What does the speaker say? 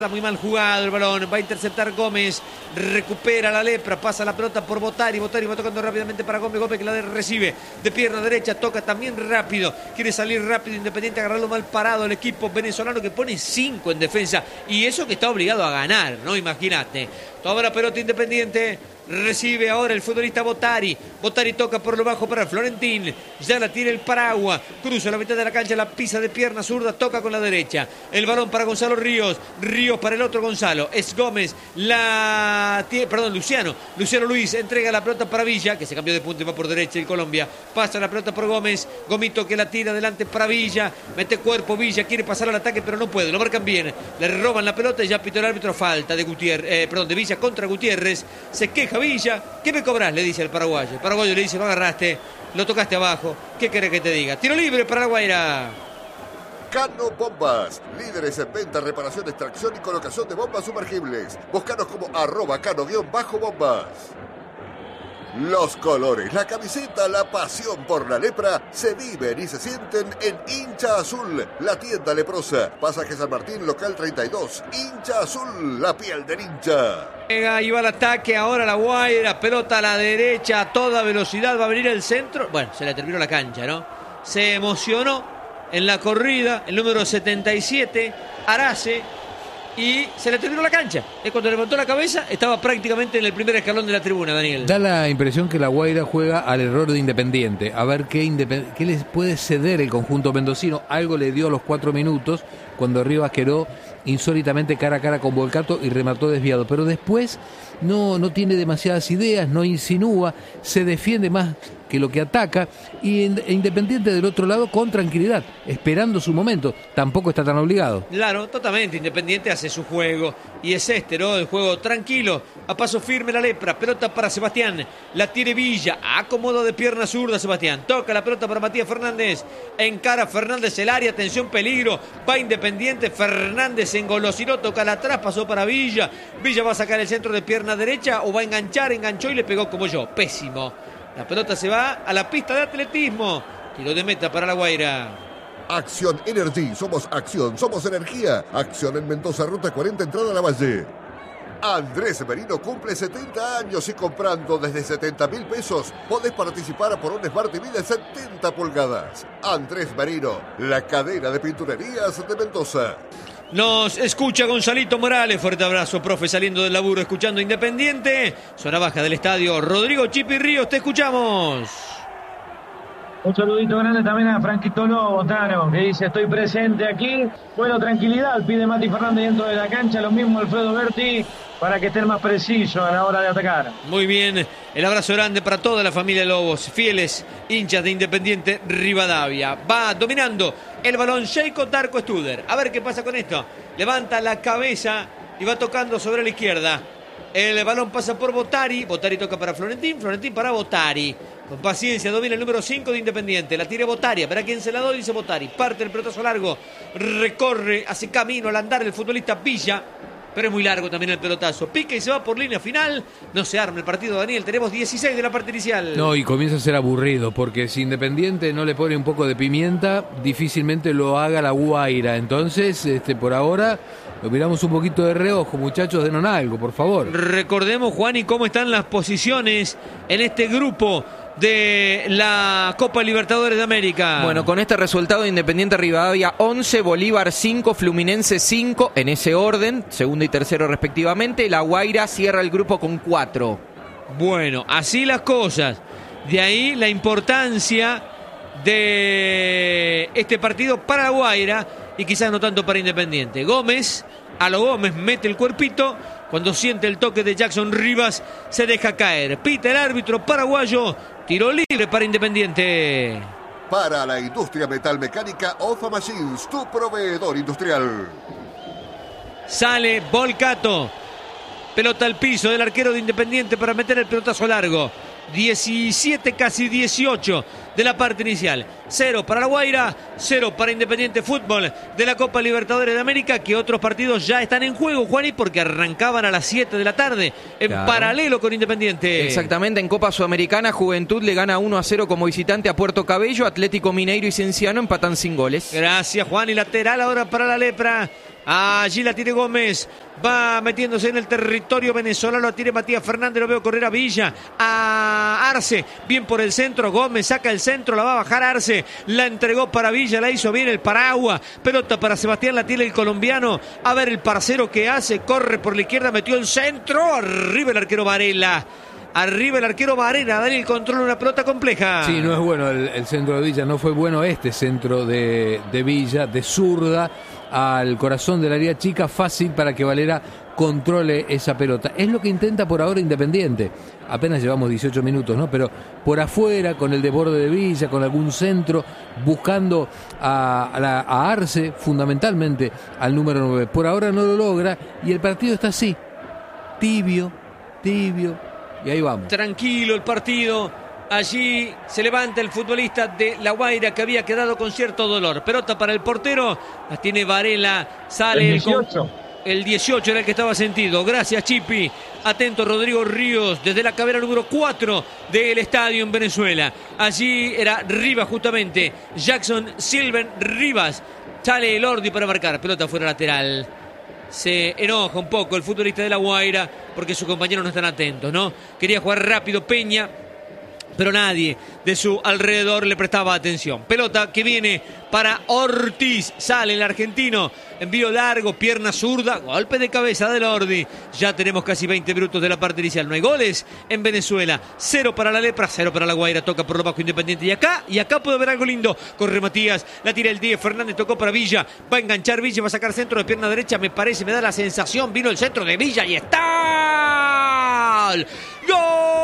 Está muy mal jugado el balón, va a interceptar Gómez, recupera la Lepra, pasa la pelota por Bottari va tocando rápidamente para Gómez, Gómez que la recibe de pierna derecha, toca también rápido, quiere salir rápido Independiente, agarrarlo mal parado el equipo venezolano que pone 5 en defensa, y eso que está obligado a ganar, ¿no? Imagínate. Toma la pelota Independiente, recibe ahora el futbolista Bottari toca por lo bajo para Florentín, ya la tira el Paragua, cruza la mitad de la cancha, la pisa de pierna zurda, toca con la derecha, el balón para Gonzalo Ríos para el otro Gonzalo, es Gómez, Luciano Luis entrega la pelota para Villa, que se cambió de punto y va por derecha el Colombia, pasa la pelota por Gómez, Gomito que la tira adelante para Villa, mete cuerpo Villa, quiere pasar al ataque pero no puede, lo marcan bien, le roban la pelota y ya pitó el árbitro, falta de de Villa contra Gutiérrez, se queja Villa, ¿qué me cobras? Le dice al paraguayo. El paraguayo le dice, lo agarraste, lo tocaste abajo, ¿qué querés que te diga? Tiro libre para la Guaira. Cano Bombas, líderes en venta, reparación, extracción y colocación de bombas sumergibles. Búscanos como @cano_bombas. Los colores, la camiseta, la pasión por la lepra se viven y se sienten en Hincha Azul, la tienda leprosa. Pasaje San Martín, local 32. Hincha Azul, la piel del hincha. Y va al ataque ahora la Guaira, pelota a la derecha a toda velocidad, va a venir el centro. Bueno, se le terminó la cancha, ¿no? Se emocionó en la corrida el número 77, Arace, y se le terminó la cancha. Cuando levantó la cabeza estaba prácticamente en el primer escalón de la tribuna, Daniel. Da la impresión que la Guaira juega al error de Independiente, a ver qué les puede ceder el conjunto mendocino. Algo le dio a los 4 minutos cuando Rivas quedó insólitamente cara a cara con Volcato y remató desviado, pero después no tiene demasiadas ideas, no insinúa, se defiende más que lo que ataca, y Independiente del otro lado con tranquilidad, esperando su momento, tampoco está tan obligado. Claro, totalmente, Independiente hace su juego, y es ¿no? El juego tranquilo, a paso firme la Lepra, pelota para Sebastián, la tiene Villa, acomodo de pierna zurda Sebastián, toca la pelota para Matías Fernández, encara Fernández el área, atención, peligro, va Independiente, Fernández engolosinó, toca la atrás, pasó para Villa va a sacar el centro de pierna derecha, o va a enganchar, enganchó y le pegó como yo, pésimo. La pelota se va a la pista de atletismo. Tiro de meta para la Guaira. Acción Energy, somos acción, somos energía. Acción en Mendoza, ruta 40, entrada a la Valle. Andrés Merino cumple 70 años y comprando desde 70.000 pesos podés participar por un Smart TV de 70 pulgadas. Andrés Merino, la cadena de pinturerías de Mendoza. Nos escucha Gonzalito Morales, fuerte abrazo, profe, saliendo del laburo, escuchando Independiente. Zona baja del estadio, Rodrigo Chipi Ríos, te escuchamos. Un saludito grande también a Franquito Botano, que dice, estoy presente aquí. Bueno, tranquilidad, pide Mati Fernández dentro de la cancha, lo mismo Alfredo Berti, para que estén más precisos a la hora de atacar. Muy bien, el abrazo grande para toda la familia Lobos, fieles hinchas de Independiente Rivadavia. Va dominando el balón Sheiko Darko Studer. A ver qué pasa con esto. Levanta la cabeza y va tocando sobre la izquierda. El balón pasa por Bottari toca para Florentín para Bottari. Con paciencia domina el número 5 de Independiente. La tira Bottari, verá quién se la doy, dice Bottari. Parte el pelotazo largo, recorre, hace camino al andar el futbolista Villa. Pero es muy largo también el pelotazo. Pica y se va por línea final. No se arma el partido, Daniel. Tenemos 16 de la parte inicial. No, y comienza a ser aburrido, porque si Independiente no le pone un poco de pimienta, difícilmente lo haga la Guaira. Entonces, por ahora, lo miramos un poquito de reojo. Muchachos, denos algo, por favor. Recordemos, Juan, y cómo están las posiciones en este grupo de la Copa Libertadores de América. Bueno, con este resultado, Independiente Rivadavia 11, Bolívar 5, Fluminense 5, en ese orden, segundo y tercero respectivamente. La Guaira cierra el grupo con 4. Bueno, así las cosas. De ahí la importancia de este partido para la Guaira y quizás no tanto para Independiente. Gómez, a lo Gómez, mete el cuerpito. Cuando siente el toque de Jackson Rivas, se deja caer. Pita el árbitro paraguayo. Tiro libre para Independiente. Para la industria metalmecánica, OFA Machines, tu proveedor industrial. Sale Volcato. Pelota al piso del arquero de Independiente para meter el pelotazo largo. 17, casi 18 de la parte inicial. 0 para la Guaira, 0 para Independiente Fútbol de la Copa Libertadores de América, que otros partidos ya están en juego, Juani, porque arrancaban a las 7 de la tarde en paralelo con Independiente. Exactamente, en Copa Sudamericana, Juventud le gana 1-0 como visitante a Puerto Cabello, Atlético Mineiro y Cienciano empatan sin goles. Gracias, Juan, y lateral ahora para la Lepra. Allí la tiene Gómez. Va metiéndose en el territorio venezolano. La tiene Matías Fernández. Lo veo correr a Villa. A Arce. Bien por el centro. Gómez saca el centro. La va a bajar Arce. La entregó para Villa. La hizo bien el paraguas. Pelota para Sebastián. La tiene el colombiano. A ver el parcero que hace. Corre por la izquierda. Metió el centro. Arriba el arquero Varela. Arriba el arquero Varela, darle el control de una pelota compleja. Sí, no es bueno el centro de Villa, no fue bueno este centro de Villa, de zurda al corazón del área chica, fácil para que Valera controle esa pelota. Es lo que intenta por ahora Independiente. Apenas llevamos 18 minutos, ¿no? Pero por afuera, con el desborde de Villa, con algún centro, buscando a Arce, fundamentalmente al número 9. Por ahora no lo logra y el partido está así, tibio. Y ahí vamos. Tranquilo el partido. Allí se levanta el futbolista de La Guaira que había quedado con cierto dolor. Pelota para el portero. La tiene Varela. Sale el 18. El 18 era el que estaba sentido. Gracias, Chipi. Atento Rodrigo Ríos desde la cabera número 4 del estadio en Venezuela. Allí era Rivas justamente. Jackson Silver Rivas. Sale el Ordi para marcar. Pelota fuera lateral. Se enoja un poco el futbolista de La Guaira porque sus compañeros no están atentos, ¿no? Quería jugar rápido Peña, pero nadie de su alrededor le prestaba atención. Pelota que viene para Ortiz. Sale el argentino. Envío largo, pierna zurda. Golpe de cabeza del Ordi. Ya tenemos casi 20 minutos de la parte inicial. No hay goles en Venezuela. 0 para la Lepra, 0 para La Guaira. Toca por lo bajo Independiente. Y acá puede haber algo lindo. Corre Matías. La tira el 10. Fernández tocó para Villa. Va a enganchar Villa. Va a sacar centro de pierna derecha. Me parece, me da la sensación. Vino el centro de Villa y está. ¡Gol!